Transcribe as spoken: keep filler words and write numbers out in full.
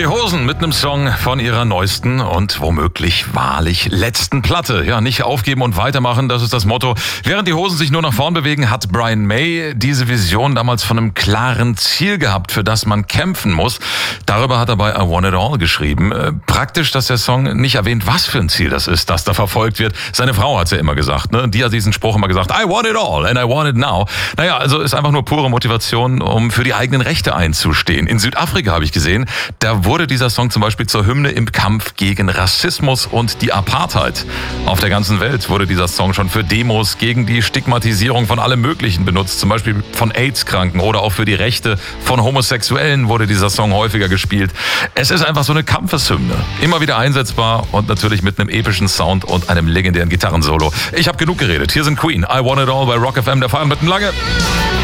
Die Hosen mit einem Song von ihrer neuesten und womöglich wahrlich letzten Platte. Ja, nicht aufgeben und weitermachen, das ist das Motto. Während die Hosen sich nur nach vorn bewegen, hat Brian May diese Vision damals von einem klaren Ziel gehabt, für das man kämpfen muss. Darüber hat er bei I Want It All geschrieben. Äh, praktisch, dass der Song nicht erwähnt, was für ein Ziel das ist, das da verfolgt wird. Seine Frau hat's ja immer gesagt, ne? Die hat diesen Spruch immer gesagt, I want it all and I want it now. Naja, also ist einfach nur pure Motivation, um für die eigenen Rechte einzustehen. In Südafrika habe ich gesehen, da wurde dieser Song zum Beispiel zur Hymne im Kampf gegen Rassismus und die Apartheid. Auf der ganzen Welt wurde dieser Song schon für Demos gegen die Stigmatisierung von allem Möglichen benutzt, zum Beispiel von AIDS-Kranken oder auch für die Rechte von Homosexuellen wurde dieser Song häufiger gespielt. Es ist einfach so eine Kampfeshymne, immer wieder einsetzbar und natürlich mit einem epischen Sound und einem legendären Gitarrensolo. Ich habe genug geredet. Hier sind Queen, I Want It All bei Rock F M, der Feierabend mit dem Lange.